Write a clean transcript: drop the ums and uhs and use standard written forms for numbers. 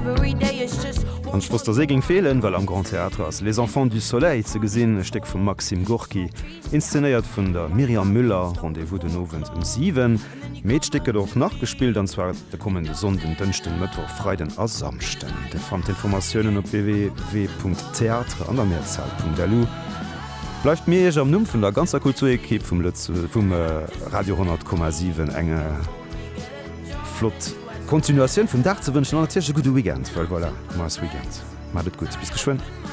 An schwos der Seging fehlen, weil am Grand Theatre ass Les Enfants du Soleil ze gesinn steck vum Maxim Gorki, inszenéiert vun der Miriam Müller, Rendezvous den Nowen 7. Meetstecke doch nachgespielt, anzwer de kommende Sonden dënchten Mëttwoch Freiden as Samsten. De fand Informationoen op www.theatre an der Mehrzahl.lu. Bleibt mir am Numm vun der ganzer Kulturekipp vum Radio 10,7 enge Flott. Kontinuation vum Dach ze wünschen an Tische gute Weekend, weil voilà, Weekend. Macht gut, bis geschwind.